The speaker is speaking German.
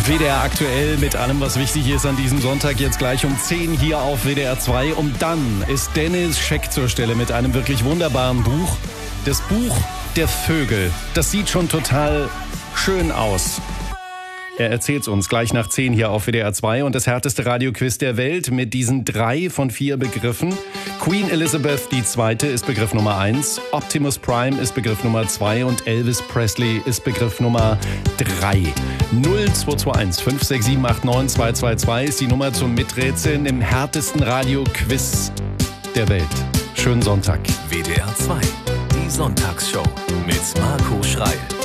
WDR aktuell mit allem, was wichtig ist an diesem Sonntag, jetzt gleich um 10 hier auf WDR 2. Und dann ist Dennis Scheck zur Stelle mit einem wirklich wunderbaren Buch. Das Buch der Vögel. Das sieht schon total schön aus. Er erzählt es uns gleich nach 10 hier auf WDR 2 und das härteste Radioquiz der Welt mit diesen 3 von 4 Begriffen. Queen Elizabeth II. Ist Begriff Nummer 1, Optimus Prime ist Begriff Nummer 2 und Elvis Presley ist Begriff Nummer 3. 0221 56789 222 ist die Nummer zum Miträtseln im härtesten Radioquiz der Welt. Schönen Sonntag. WDR 2, die Sonntagsshow mit Marco Schreil.